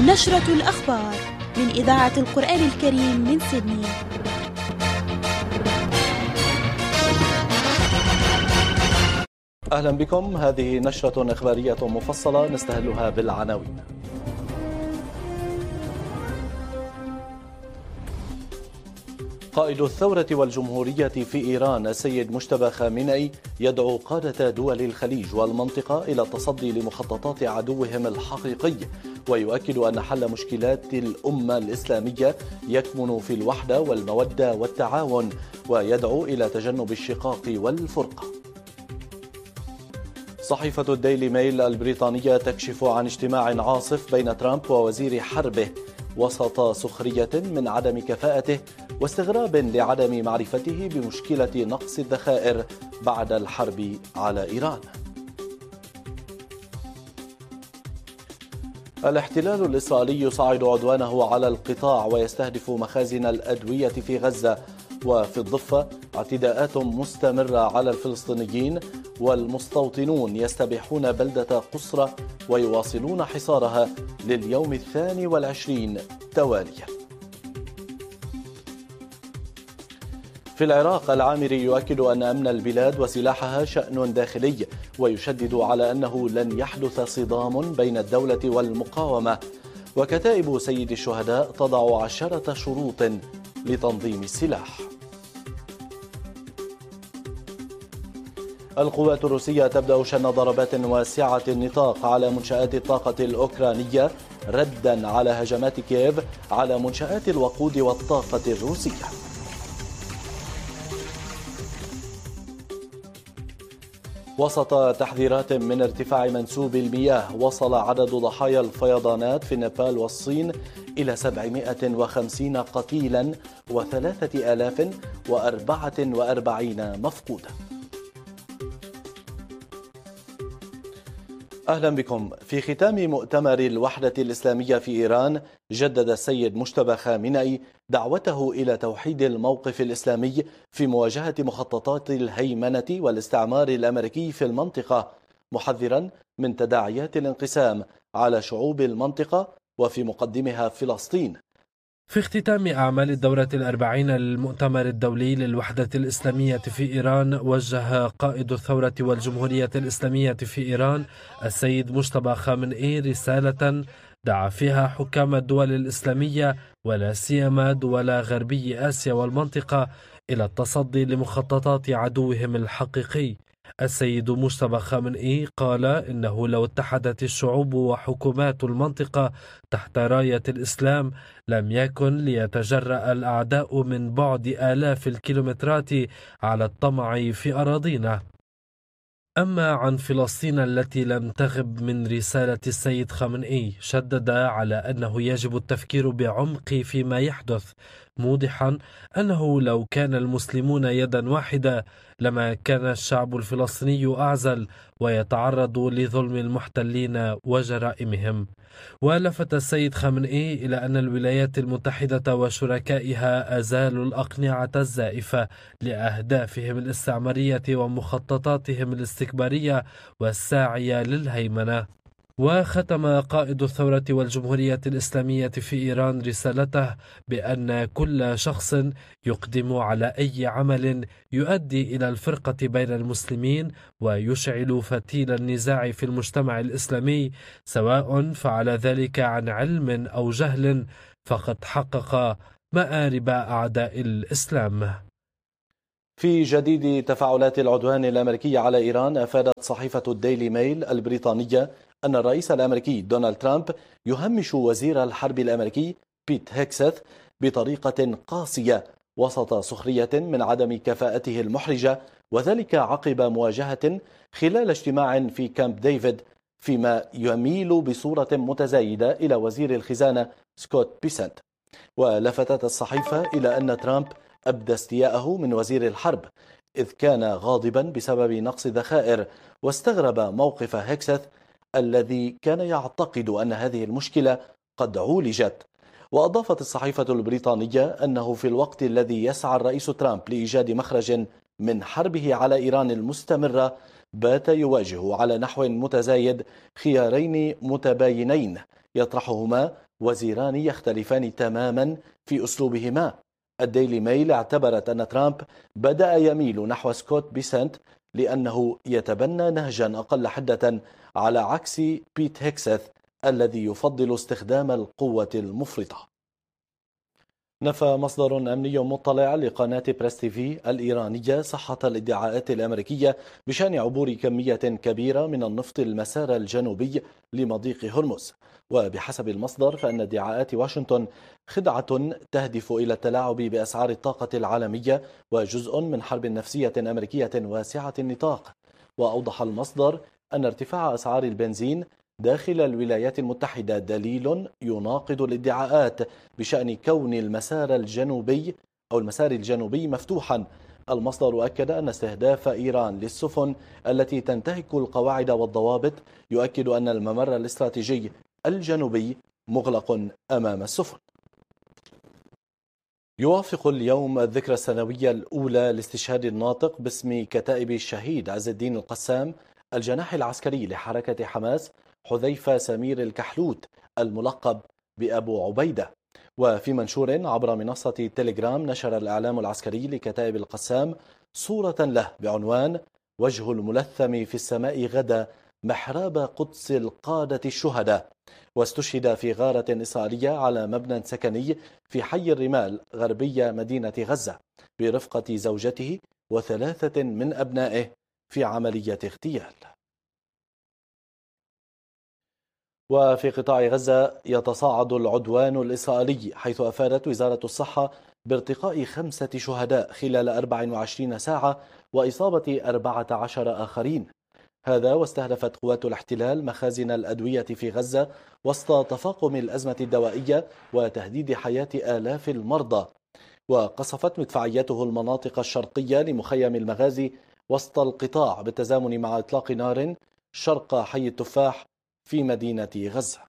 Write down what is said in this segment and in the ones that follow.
نشرة الأخبار من إذاعة القرآن الكريم من سيدني. أهلا بكم. هذه نشرة إخبارية مفصلة نستهلها بالعناوين. قائد الثورة والجمهورية في إيران السيد مجتبى خامنئي يدعو قادة دول الخليج والمنطقة إلى التصدي لمخططات عدوهم الحقيقي، ويؤكد أن حل مشكلات الأمة الإسلامية يكمن في الوحدة والمودة والتعاون، ويدعو إلى تجنب الشقاق والفرقة. صحيفة الديلي ميل البريطانية تكشف عن اجتماع عاصف بين ترامب ووزير حربه وسط سخرية من عدم كفاءته واستغراب لعدم معرفته بمشكلة نقص الذخائر بعد الحرب على إيران. الاحتلال الإسرائيلي يصعد عدوانه على القطاع ويستهدف مخازن الأدوية في غزة، وفي الضفة اعتداءات مستمرة على الفلسطينيين، والمستوطنون يستبيحون بلدة قصرة ويواصلون حصارها لليوم 22 تواليا. في العراق العامري يؤكد أن أمن البلاد وسلاحها شأن داخلي، ويشدد على أنه لن يحدث صدام بين الدولة والمقاومة، وكتائب سيد الشهداء تضع 10 شروط لتنظيم السلاح. القوات الروسية تبدأ شن ضربات واسعة النطاق على منشآت الطاقة الأوكرانية ردا على هجمات كييف على منشآت الوقود والطاقة الروسية. وسط تحذيرات من ارتفاع منسوب المياه، وصل عدد ضحايا الفيضانات في نيبال والصين إلى 750 قتيلا و3044 مفقودا. أهلا بكم. في ختام مؤتمر الوحدة الإسلامية في إيران، جدد السيد مجتبى خامنئي دعوته إلى توحيد الموقف الإسلامي في مواجهة مخططات الهيمنة والاستعمار الأمريكي في المنطقة، محذرا من تداعيات الانقسام على شعوب المنطقة وفي مقدمها فلسطين. في اختتام أعمال الدورة 40 للمؤتمر الدولي للوحدة الإسلامية في إيران، وجه قائد الثورة والجمهورية الإسلامية في إيران السيد مجتبى خامنئي رسالة دعا فيها حكام الدول الإسلامية ولا سيما دول غربي آسيا والمنطقة إلى التصدي لمخططات عدوهم الحقيقي. السيد مجتبى خامنئي قال إنه لو اتحدت الشعوب وحكومات المنطقة تحت راية الإسلام لم يكن ليتجرأ الأعداء من بعد آلاف الكيلومترات على الطمع في أراضينا. أما عن فلسطين التي لم تغب من رسالة السيد خامنئي، شدد على أنه يجب التفكير بعمق فيما يحدث، موضحا أنه لو كان المسلمون يدا واحدة لما كان الشعب الفلسطيني أعزل ويتعرض لظلم المحتلين وجرائمهم. ولفت السيد خامنئي إلى أن الولايات المتحدة وشركائها أزالوا الأقنعة الزائفة لأهدافهم الاستعمارية ومخططاتهم الاستكبارية والساعية للهيمنة. وختم قائد الثورة والجمهورية الإسلامية في إيران رسالته بأن كل شخص يقدم على أي عمل يؤدي إلى الفرقة بين المسلمين ويشعل فتيل النزاع في المجتمع الإسلامي، سواء فعل ذلك عن علم أو جهل، فقد حقق مآرب أعداء الإسلام. في جديد تفاعلات العدوان الأمريكي على إيران، أفادت صحيفة الديلي ميل البريطانية أن الرئيس الأمريكي دونالد ترامب يهمش وزير الحرب الأمريكي بيت هيكسث بطريقة قاسية وسط سخرية من عدم كفاءته المحرجة، وذلك عقب مواجهة خلال اجتماع في كامب ديفيد، فيما يميل بصورة متزايدة إلى وزير الخزانة سكوت بيسنت. ولفتت الصحيفة إلى أن ترامب أبدى استياءه من وزير الحرب، إذ كان غاضبا بسبب نقص الذخائر، واستغرب موقف هيكسث الذي كان يعتقد أن هذه المشكلة قد عولجت. وأضافت الصحيفة البريطانية أنه في الوقت الذي يسعى الرئيس ترامب لإيجاد مخرج من حربه على إيران المستمرة، بات يواجه على نحو متزايد خيارين متباينين يطرحهما وزيران يختلفان تماما في أسلوبهما. الديلي ميل اعتبرت أن ترامب بدأ يميل نحو سكوت بيسنت لأنه يتبنى نهجا أقل حدة على عكس بيت هيكسث الذي يفضل استخدام القوة المفرطة. نفى مصدر أمني مطلع لقناة بريس تي في الإيرانية صحة الادعاءات الأمريكية بشأن عبور كمية كبيرة من النفط المسار الجنوبي لمضيق هرمز. وبحسب المصدر فإن ادعاءات واشنطن خدعة تهدف إلى التلاعب بأسعار الطاقة العالمية وجزء من حرب نفسية أمريكية واسعة النطاق. وأوضح المصدر أن ارتفاع أسعار البنزين داخل الولايات المتحدة دليل يناقض الادعاءات بشأن كون المسار الجنوبي مفتوحا. المصدر أكد أن استهداف إيران للسفن التي تنتهك القواعد والضوابط يؤكد أن الممر الاستراتيجي الجنوبي مغلق أمام السفن. يوافق اليوم الذكرى السنوية الأولى لاستشهاد الناطق باسم كتائب الشهيد عز الدين القسام الجناح العسكري لحركة حماس حذيفة سمير الكحلوت الملقب بأبو عبيدة. وفي منشور عبر منصة تيليجرام نشر الإعلام العسكري لكتائب القسام صورة له بعنوان وجه الملثم في السماء غدا محراب قدس القادة الشهداء. واستشهد في غارة إسرائيلية على مبنى سكني في حي الرمال غربية مدينة غزة برفقة زوجته و3 من أبنائه في عملية اغتيال. وفي قطاع غزة يتصاعد العدوان الإسرائيلي، حيث أفادت وزارة الصحة بارتقاء 5 شهداء خلال 24 ساعة وإصابة 14 آخرين. هذا واستهدفت قوات الاحتلال مخازن الأدوية في غزة وسط تفاقم الأزمة الدوائية وتهديد حياة آلاف المرضى. وقصفت مدفعيته المناطق الشرقية لمخيم المغازي وسط القطاع بالتزامن مع إطلاق نار شرق حي التفاح في مدينة غزة.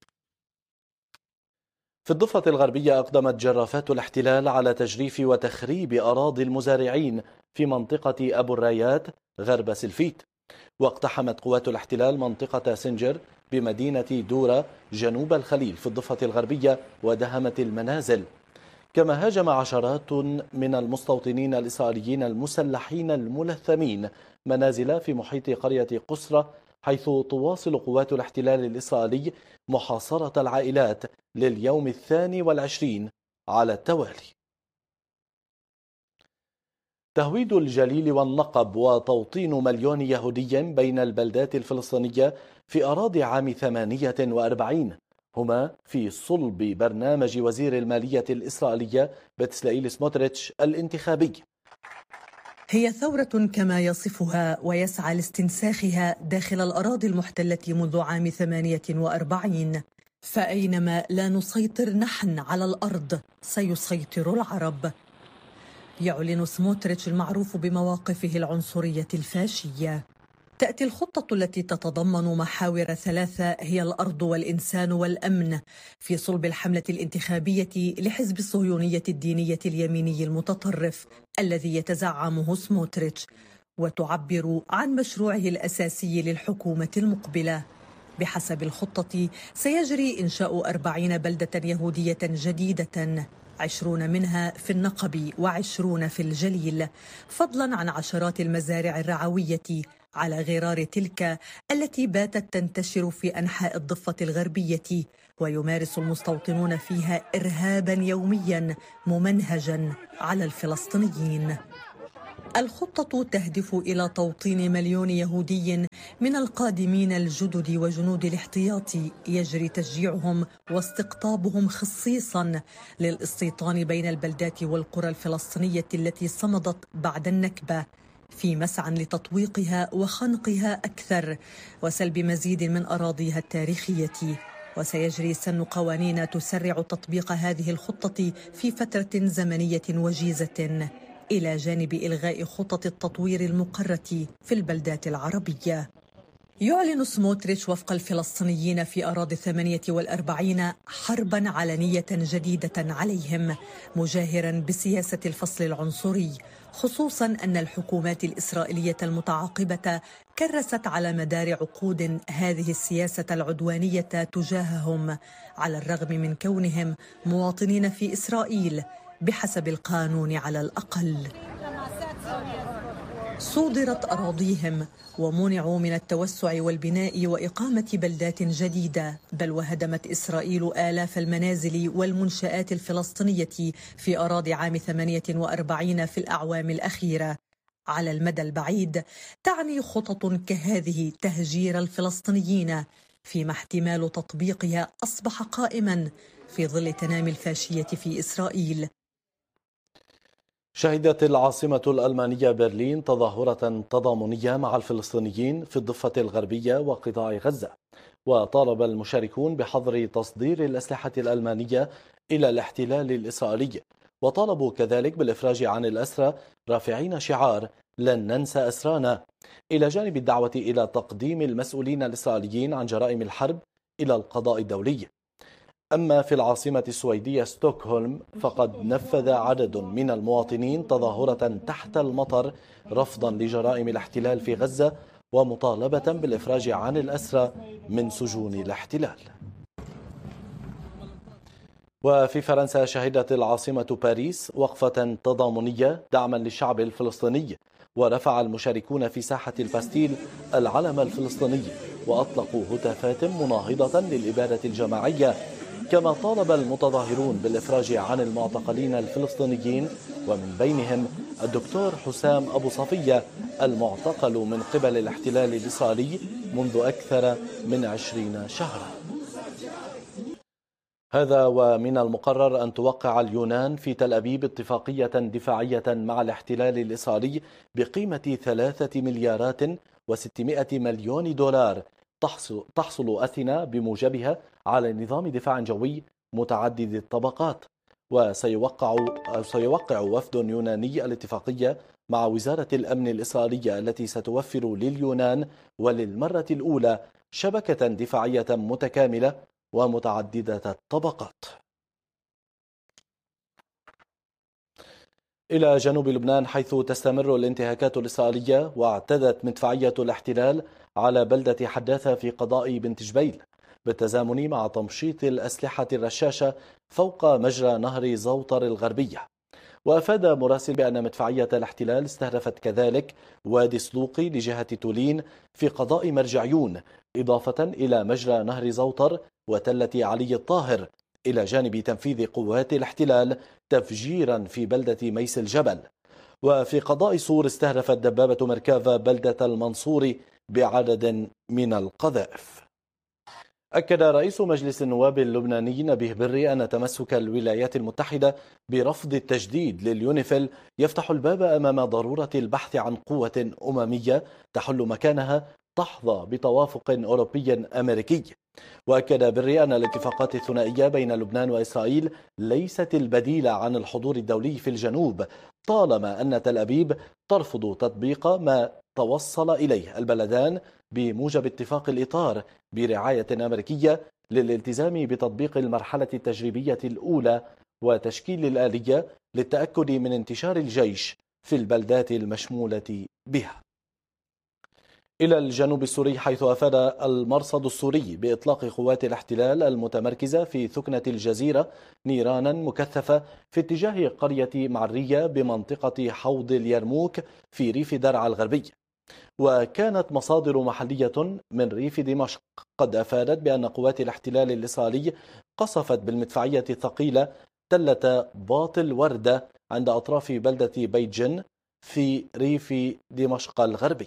في الضفة الغربية أقدمت جرافات الاحتلال على تجريف وتخريب أراضي المزارعين في منطقة أبو الرايات غرب سلفيت. واقتحمت قوات الاحتلال منطقة سنجر بمدينة دورة جنوب الخليل في الضفة الغربية ودهمت المنازل. كما هاجم عشرات من المستوطنين الإسرائيليين المسلحين الملثمين منازل في محيط قرية قسرة، حيث تواصل قوات الاحتلال الإسرائيلي محاصرة العائلات لليوم 22 على التوالي. تهويد الجليل والنقب وتوطين مليون يهودي بين البلدات الفلسطينية في أراضي عام 48 هما في صلب برنامج وزير المالية الإسرائيلية بتسلائيل سموتريتش الانتخابي. هي ثورة كما يصفها ويسعى لاستنساخها داخل الأراضي المحتلة منذ عام 48. فأينما لا نسيطر نحن على الأرض سيسيطر العرب. يعلن سموتريتش المعروف بمواقفه العنصرية الفاشية. تأتي الخطة التي تتضمن محاور 3 هي الأرض والإنسان والأمن في صلب الحملة الانتخابية لحزب الصهيونية الدينية اليميني المتطرف الذي يتزعمه سموتريتش، وتعبر عن مشروعه الأساسي للحكومة المقبلة. بحسب الخطة سيجري إنشاء 40 بلدة يهودية جديدة، 20 منها في النقب و20 في الجليل، فضلا عن عشرات المزارع الرعوية على غرار تلك التي باتت تنتشر في أنحاء الضفة الغربية، ويمارس المستوطنون فيها إرهابا يوميا ممنهجا على الفلسطينيين. الخطة تهدف إلى توطين مليون يهودي من القادمين الجدد وجنود الاحتياط يجري تشجيعهم واستقطابهم خصيصا للاستيطان بين البلدات والقرى الفلسطينية التي صمدت بعد النكبة، في مسعى لتطويقها وخنقها أكثر وسلب مزيد من أراضيها التاريخية. وسيجري سن قوانين تسرع تطبيق هذه الخطة في فترة زمنية وجيزة، إلى جانب إلغاء خطط التطوير المقرة في البلدات العربية. يعلن سموتريتش وفق الفلسطينيين في أراضي 48 حربا علنية جديدة عليهم، مجاهرا بسياسة الفصل العنصري، خصوصا أن الحكومات الإسرائيلية المتعاقبة كرست على مدار عقود هذه السياسة العدوانية تجاههم، على الرغم من كونهم مواطنين في إسرائيل بحسب القانون على الأقل. صودرت أراضيهم ومنعوا من التوسع والبناء وإقامة بلدات جديدة، بل وهدمت إسرائيل آلاف المنازل والمنشآت الفلسطينية في أراضي عام 48 في الأعوام الأخيرة. على المدى البعيد تعني خطط كهذه تهجير الفلسطينيين، فيما احتمال تطبيقها أصبح قائما في ظل تنامي الفاشية في إسرائيل. شهدت العاصمة الألمانية برلين تظاهرة تضامنية مع الفلسطينيين في الضفة الغربية وقطاع غزة، وطالب المشاركون بحظر تصدير الأسلحة الألمانية إلى الاحتلال الإسرائيلي، وطالبوا كذلك بالإفراج عن الأسرى رافعين شعار لن ننسى أسرانا، إلى جانب الدعوة إلى تقديم المسؤولين الإسرائيليين عن جرائم الحرب إلى القضاء الدولي. أما في العاصمة السويدية ستوكهولم فقد نفذ عدد من المواطنين تظاهرة تحت المطر رفضا لجرائم الاحتلال في غزة ومطالبة بالإفراج عن الأسرى من سجون الاحتلال. وفي فرنسا شهدت العاصمة باريس وقفة تضامنية دعما للشعب الفلسطيني، ورفع المشاركون في ساحة الباستيل العلم الفلسطيني وأطلقوا هتافات مناهضة للإبادة الجماعية، كما طالب المتظاهرون بالإفراج عن المعتقلين الفلسطينيين، ومن بينهم الدكتور حسام أبو صفية المعتقل من قبل الاحتلال الإسرائيلي منذ أكثر من 20 شهرا. هذا ومن المقرر أن توقع اليونان في تل أبيب اتفاقية دفاعية مع الاحتلال الإسرائيلي بقيمة 3 مليارات و600 مليون دولار تحصل أثينا بموجبها على نظام دفاع جوي متعدد الطبقات. وسيوقع وفد يوناني الاتفاقية مع وزارة الأمن الإسرائيلية التي ستوفر لليونان وللمرة الأولى شبكة دفاعية متكاملة ومتعددة الطبقات. إلى جنوب لبنان، حيث تستمر الانتهاكات الإسرائيلية، واعتدت مدفعية الاحتلال على بلدة حداثة في قضاء بنت جبيل بالتزامن مع تمشيط الأسلحة الرشاشة فوق مجرى نهر زوطر الغربية. وأفاد مراسل بأن مدفعية الاحتلال استهدفت كذلك وادي سلوقي لجهة تولين في قضاء مرجعيون، إضافة إلى مجرى نهر زوطر وتلة علي الطاهر، إلى جانب تنفيذ قوات الاحتلال تفجيرا في بلدة ميس الجبل. وفي قضاء صور استهدفت دبابة مركافة بلدة المنصور بعدد من القذائف. أكد رئيس مجلس النواب اللبناني نبيه بري أن تمسك الولايات المتحدة برفض التجديد لليونيفيل يفتح الباب أمام ضرورة البحث عن قوة أممية تحل مكانها تحظى بتوافق أوروبي أمريكي. وأكد بري أن الاتفاقات الثنائية بين لبنان وإسرائيل ليست البديل عن الحضور الدولي في الجنوب، طالما أن تل أبيب ترفض تطبيق ما توصل إليه البلدان بموجب اتفاق الإطار برعاية أمريكية للالتزام بتطبيق المرحلة التجريبية الأولى وتشكيل الآلية للتأكد من انتشار الجيش في البلدات المشمولة بها. إلى الجنوب السوري، حيث أفاد المرصد السوري بإطلاق قوات الاحتلال المتمركزة في ثكنة الجزيرة نيرانا مكثفة في اتجاه قرية معرية بمنطقة حوض اليرموك في ريف درعا الغربي. وكانت مصادر محلية من ريف دمشق قد أفادت بأن قوات الاحتلال الإسرائيلي قصفت بالمدفعية الثقيلة تلة باطل وردة عند أطراف بلدة بيت جن في ريف دمشق الغربي.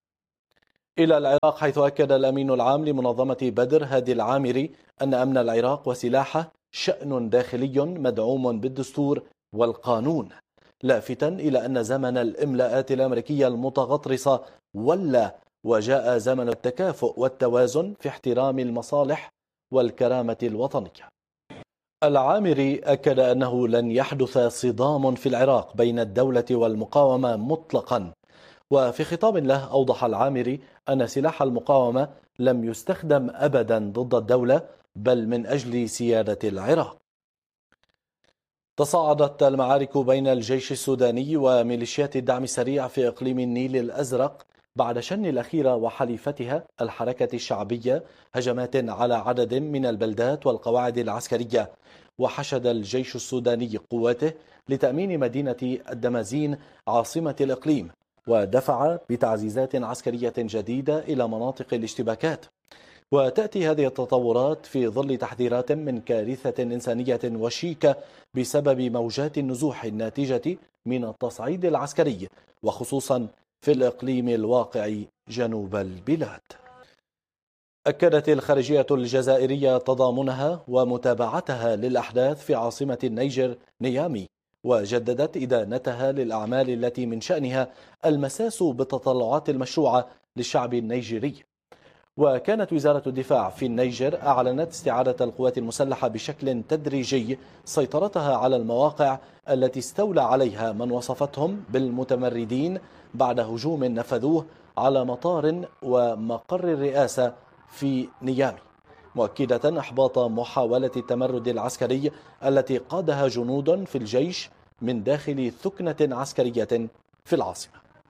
إلى العراق، حيث أكد الأمين العام لمنظمة بدر هادي العامري أن أمن العراق وسلاحه شأن داخلي مدعوم بالدستور والقانون، لافتا إلى أن زمن الإملاءات الأمريكية المتغطرسة ولا، وجاء زمن التكافؤ والتوازن في احترام المصالح والكرامة الوطنية. العامري أكد أنه لن يحدث صدام في العراق بين الدولة والمقاومة مطلقا. وفي خطاب له أوضح العامري أن سلاح المقاومة لم يستخدم أبدا ضد الدولة، بل من أجل سيادة العراق. تصاعدت المعارك بين الجيش السوداني وميليشيات الدعم السريع في إقليم النيل الأزرق بعد شن الأخيرة وحليفتها الحركة الشعبية هجمات على عدد من البلدات والقواعد العسكرية. وحشد الجيش السوداني قواته لتأمين مدينة الدمازين عاصمة الإقليم، ودفع بتعزيزات عسكرية جديدة إلى مناطق الاشتباكات. وتأتي هذه التطورات في ظل تحذيرات من كارثة إنسانية وشيكة بسبب موجات النزوح الناتجة من التصعيد العسكري، وخصوصا في الإقليم الواقع جنوب البلاد. أكدت الخارجية الجزائرية تضامنها ومتابعتها للأحداث في عاصمة النيجر نيامي، وجددت إدانتها للأعمال التي من شأنها المساس بالتطلعات المشروعة للشعب النيجيري. وكانت وزارة الدفاع في النيجر أعلنت استعادة القوات المسلحة بشكل تدريجي سيطرتها على المواقع التي استولى عليها من وصفتهم بالمتمردين بعد هجوم نفذوه على مطار ومقر الرئاسة في نيامي، مؤكدة إحباط محاولة التمرد العسكري التي قادها جنود في الجيش من داخل ثكنة عسكرية في العاصمة.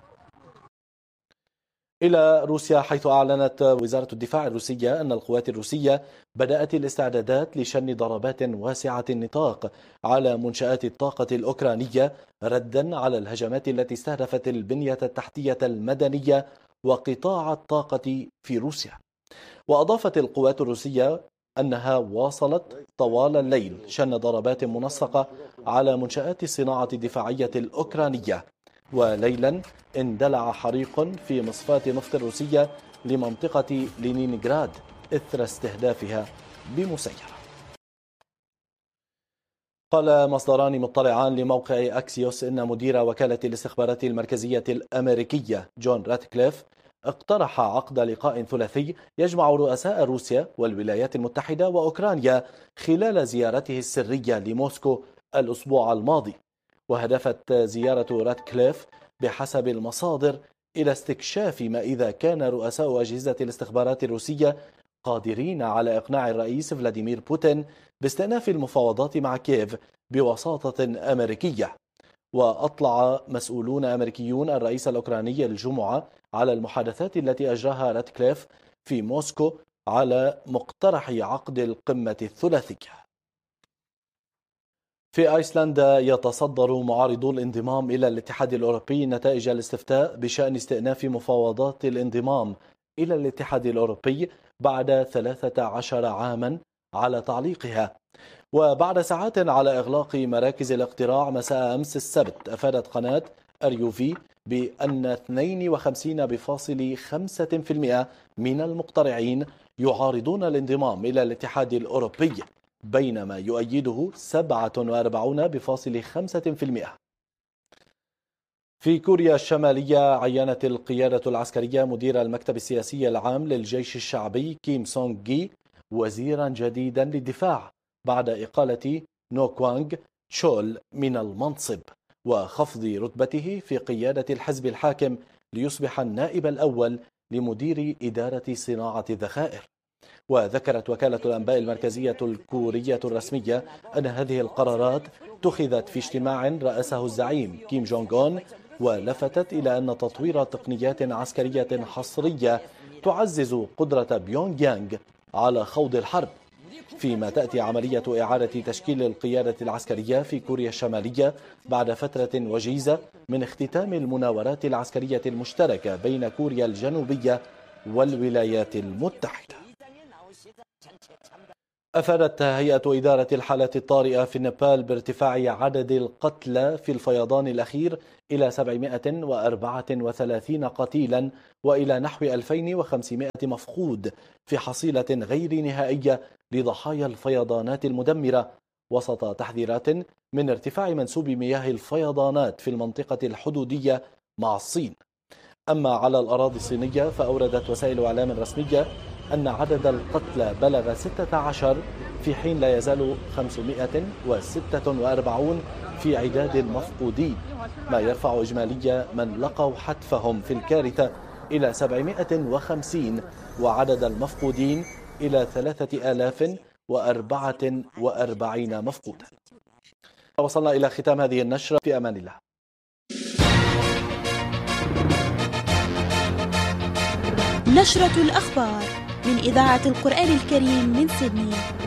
إلى روسيا، حيث أعلنت وزارة الدفاع الروسية أن القوات الروسية بدأت الاستعدادات لشن ضربات واسعة النطاق على منشآت الطاقة الأوكرانية ردا على الهجمات التي استهدفت البنية التحتية المدنية وقطاع الطاقة في روسيا. وأضافت القوات الروسية أنها واصلت طوال الليل شن ضربات منسقة على منشآت الصناعة الدفاعية الأوكرانية. وليلا اندلع حريق في مصفاة نفط الروسية لمنطقة لينينغراد إثر استهدافها بمسيرة. قال مصدران مطلعان لموقع أكسيوس إن مدير وكالة الاستخبارات المركزية الأمريكية جون راتكليف اقترح عقد لقاء ثلاثي يجمع رؤساء روسيا والولايات المتحدة وأوكرانيا خلال زيارته السرية لموسكو الأسبوع الماضي. وهدفت زيارة راتكليف بحسب المصادر إلى استكشاف ما إذا كان رؤساء أجهزة الاستخبارات الروسية قادرين على إقناع الرئيس فلاديمير بوتين باستئناف المفاوضات مع كييف بوساطة أمريكية. وأطلع مسؤولون أمريكيون الرئيس الأوكراني الجمعة على المحادثات التي أجراها راتكليف في موسكو على مقترح عقد القمة الثلاثية. في أيسلندا يتصدر معارضو الانضمام إلى الاتحاد الأوروبي نتائج الاستفتاء بشأن استئناف مفاوضات الانضمام إلى الاتحاد الأوروبي بعد 13 عاما على تعليقها. وبعد ساعات على إغلاق مراكز الاقتراع مساء أمس السبت، أفادت قناة أريوفي بأن 52.5% من المقترعين يعارضون الانضمام إلى الاتحاد الأوروبي، بينما يؤيده 47.5%. في كوريا الشمالية عينت القيادة العسكرية مدير المكتب السياسي العام للجيش الشعبي كيم سونغ جي وزيرا جديدا للدفاع بعد إقالة نو كوانغ تشول من المنصب وخفض رتبته في قيادة الحزب الحاكم ليصبح النائب الأول لمدير إدارة صناعة الذخائر. وذكرت وكالة الأنباء المركزية الكورية الرسمية أن هذه القرارات اتخذت في اجتماع رأسه الزعيم كيم جونغ أون، ولفتت إلى أن تطوير تقنيات عسكرية حصرية تعزز قدرة بيونغ يانغ على خوض الحرب، فيما تأتي عملية إعادة تشكيل القيادة العسكرية في كوريا الشمالية بعد فترة وجيزة من اختتام المناورات العسكرية المشتركة بين كوريا الجنوبية والولايات المتحدة. أفادت هيئة إدارة الحالات الطارئة في نيبال بارتفاع عدد القتلى في الفيضان الأخير إلى 734 قتيلا وإلى نحو 2500 مفقود في حصيلة غير نهائية لضحايا الفيضانات المدمرة، وسط تحذيرات من ارتفاع منسوب مياه الفيضانات في المنطقة الحدودية مع الصين. أما على الأراضي الصينية فأوردت وسائل إعلام رسمية أن عدد القتلى بلغ 16 في حين لا يزال 546 في عداد المفقودين، ما يرفع إجمالي من لقوا حتفهم في الكارثة إلى 750 وعدد المفقودين إلى 3044 مفقودا. وصلنا إلى ختام هذه النشرة، في أمان الله. نشرة الأخبار من إذاعة القرآن الكريم من سيدني.